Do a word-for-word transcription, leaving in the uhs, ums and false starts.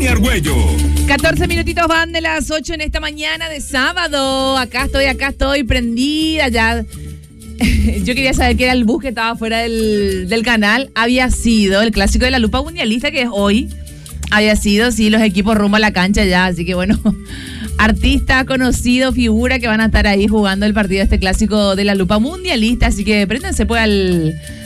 Argüello. catorce minutitos van de las ocho en esta mañana de sábado. Acá estoy, acá estoy prendida ya. Yo quería saber qué era el bus que estaba fuera del, del canal. Había sido el clásico de la Lupa Mundialista, que es hoy. Había sido, sí, los equipos rumbo a la cancha ya. Así que bueno, artista, conocido, figura que van a estar ahí jugando el partido de este clásico de la Lupa Mundialista. Así que préndanse pues al...